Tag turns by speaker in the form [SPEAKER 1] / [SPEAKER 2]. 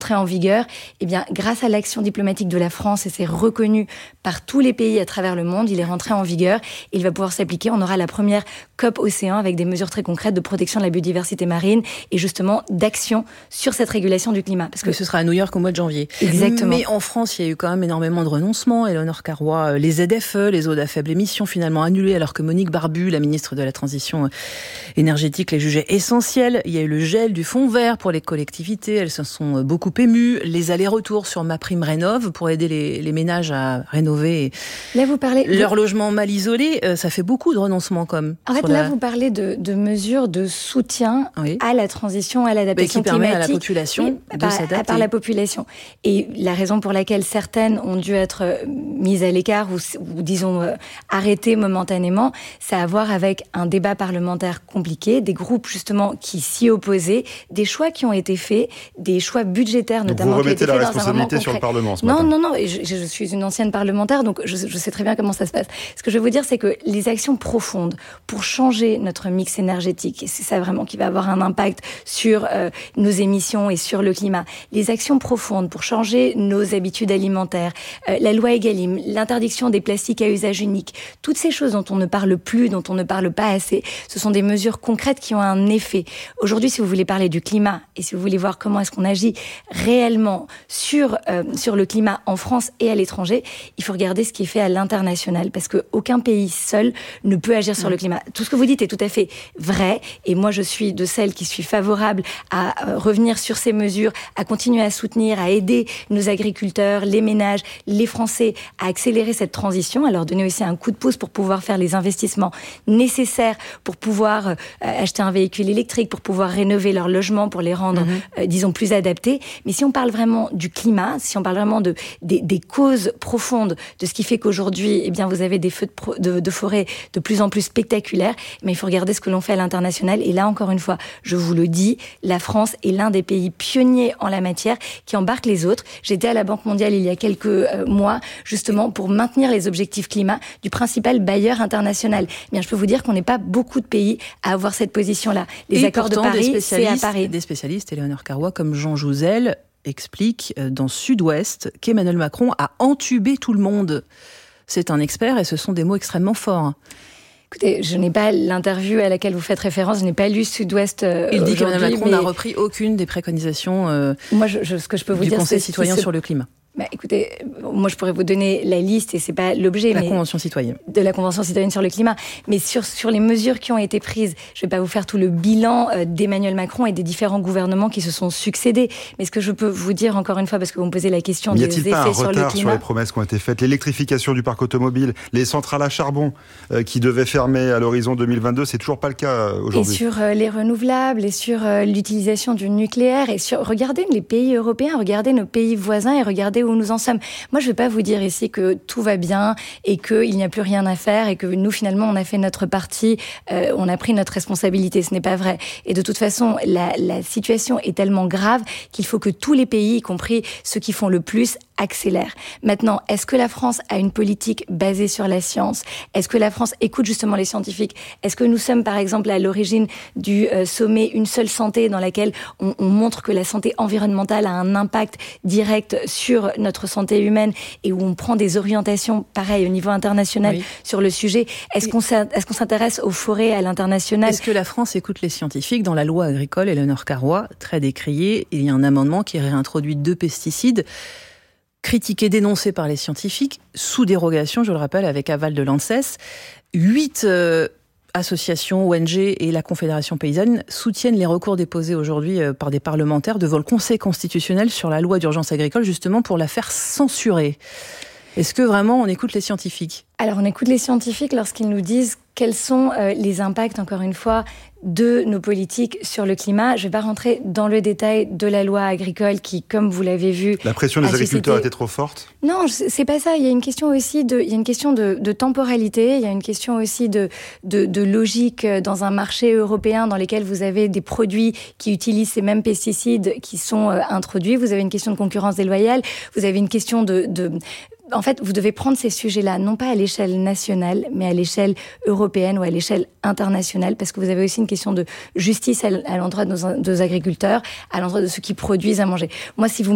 [SPEAKER 1] rentré en vigueur, eh bien, grâce à l'action diplomatique de la France, et c'est reconnu par tous les pays à travers le monde, il est rentré en vigueur, il va pouvoir s'appliquer. On aura la première COP Océan avec des mesures très concrètes de protection de la biodiversité marine et justement d'action sur cette régulation du climat.
[SPEAKER 2] Parce que ce sera à New York au mois de janvier.
[SPEAKER 1] Exactement.
[SPEAKER 2] Mais en France, il y a eu quand même énormément de renoncements. Éléonore Carrois, les ZFE, les zones à faible émission, finalement annulées, alors que Monique Barbu, la ministre de la Transition énergétique, les jugeait essentielles. Il y a eu le gel du fonds vert pour les collectivités. Elles se sont beaucoup émues. Les allers-retours sur MaPrimeRénov' pour aider les ménages à rénover
[SPEAKER 1] là, vous parlez
[SPEAKER 2] leur logement mal isolé. Ça fait beaucoup de renoncements comme.
[SPEAKER 1] En fait, là, vous parlez de mesures de soutien à la transition, à l'adaptation climatique.
[SPEAKER 2] Qui permet à la population de s'adapter.
[SPEAKER 1] Par la population. Et la raison pour laquelle certaines ont dû être mises à l'écart ou disons, arrêtées momentanément, ça a à voir avec un débat parlementaire compliqué, des groupes justement qui s'y opposaient, des choix qui ont été faits, des choix budgétaires notamment.
[SPEAKER 3] Donc vous remettez la responsabilité sur le Parlement ce matin.
[SPEAKER 1] Non. Je suis une ancienne parlementaire, donc je sais très bien comment ça se passe. Ce que je veux vous dire, c'est que les actions profondes pour changer notre mix énergétique, et c'est ça vraiment qui va avoir un impact sur nos émissions et sur le climat, les actions profondes pour changer nos habitudes alimentaires, la loi Egalim, l'interdiction des plastiques à usage unique, toutes ces choses dont on ne parle plus, dont on ne parle pas assez, ce sont des mesures concrètes qui ont un effet. Aujourd'hui, si vous voulez parler du climat et si vous voulez voir comment est-ce qu'on agit réellement sur le climat en France et à l'étranger, il faut regarder ce qui est fait à l'international, parce qu'aucun pays seul ne peut agir sur le climat. Tout ce que vous dites est tout à fait vrai, et moi je suis de celles qui suis favorable à revenir sur ces mesures, à continuer à soutenir, à aider nos agriculteurs, les ménages, les Français à accélérer cette transition, à leur donner aussi un coup de pouce pour pouvoir faire les investissements nécessaires pour pouvoir acheter un véhicule électrique, pour pouvoir rénover leur logement, pour les rendre, disons, plus adaptés. Mais si on parle vraiment du climat, si on parle vraiment des causes profondes de ce qui fait qu'aujourd'hui, eh bien, vous avez des feux de forêt de plus en plus spectaculaires, mais il faut regarder ce que l'on fait à l'international. Et là, encore une fois, je vous le dis, la France est l'un des pays pionniers en la matière qui embarque les autres. J'étais à la Banque mondiale il y a quelques mois, justement, pour maintenir les objectifs climat du principal bailleur international. Eh bien, je peux vous dire qu'on n'est pas beaucoup de pays à avoir cette position-là. Les accords de Paris, c'est à Paris.
[SPEAKER 2] Des spécialistes, Éléonore Carrois, comme Jean Jouzel, explique dans Sud-Ouest qu'Emmanuel Macron a entubé tout le monde. C'est un expert et ce sont des mots extrêmement forts.
[SPEAKER 1] Écoutez, je n'ai pas l'interview à laquelle vous faites référence, je n'ai pas lu Sud-Ouest
[SPEAKER 2] Il dit qu'Emmanuel Macron n'a repris aucune des préconisations
[SPEAKER 1] moi, ce que je peux vous
[SPEAKER 2] du
[SPEAKER 1] dire,
[SPEAKER 2] Conseil citoyen sur le climat.
[SPEAKER 1] Écoutez, moi je pourrais vous donner la liste et c'est pas l'objet
[SPEAKER 2] de la Convention
[SPEAKER 1] citoyenne sur le climat, mais sur les mesures qui ont été prises, je vais pas vous faire tout le bilan d'Emmanuel Macron et des différents gouvernements qui se sont succédés, mais ce que je peux vous dire encore une fois, parce que vous me posez la question des effets sur le climat.
[SPEAKER 3] Y a-t-il pas un retard sur les promesses qui ont été faites, l'électrification du parc automobile, les centrales à charbon qui devaient fermer à l'horizon 2022, c'est toujours pas le cas aujourd'hui.
[SPEAKER 1] Et sur les renouvelables, et sur l'utilisation du nucléaire, et sur regardez les pays européens, regardez nos pays voisins et regardez où nous en sommes. Moi, je ne vais pas vous dire ici que tout va bien et qu'il n'y a plus rien à faire et que nous, finalement, on a fait notre partie, on a pris notre responsabilité. Ce n'est pas vrai. Et de toute façon, la situation est tellement grave qu'il faut que tous les pays, y compris ceux qui font le plus, accélèrent. Maintenant, est-ce que la France a une politique basée sur la science? Est-ce que la France écoute justement les scientifiques? Est-ce que nous sommes, par exemple, à l'origine du sommet Une seule santé, dans laquelle on montre que la santé environnementale a un impact direct sur notre santé humaine et où on prend des orientations, pareil, au niveau international sur le sujet? Est-ce qu'on s'intéresse aux forêts à l'international?
[SPEAKER 2] Est-ce que la France écoute les scientifiques? Dans la loi agricole, Éléonore Carrois, très décriée, il y a un amendement qui réintroduit 2 pesticides critiqués, dénoncés par les scientifiques, sous dérogation, je le rappelle, avec aval de l'ANSES. 8 associations, ONG et la Confédération paysanne soutiennent les recours déposés aujourd'hui par des parlementaires devant le Conseil constitutionnel sur la loi d'urgence agricole, justement pour la faire censurer. Est-ce que vraiment on écoute les scientifiques?
[SPEAKER 1] Alors on écoute les scientifiques lorsqu'ils nous disent quels sont les impacts, encore une fois, de nos politiques sur le climat. Je ne vais pas rentrer dans le détail de la loi agricole qui, comme vous l'avez vu...
[SPEAKER 3] La pression des agriculteurs était trop forte?
[SPEAKER 1] Non, c'est pas ça. Il y a une question aussi de temporalité, il y a une question aussi de logique dans un marché européen dans lequel vous avez des produits qui utilisent ces mêmes pesticides qui sont introduits. Vous avez une question de concurrence déloyale, vous avez une question en fait, vous devez prendre ces sujets-là, non pas à l'échelle nationale, mais à l'échelle européenne ou à l'échelle internationale, parce que vous avez aussi une question de justice à l'endroit de nos agriculteurs, à l'endroit de ceux qui produisent à manger. Moi, si vous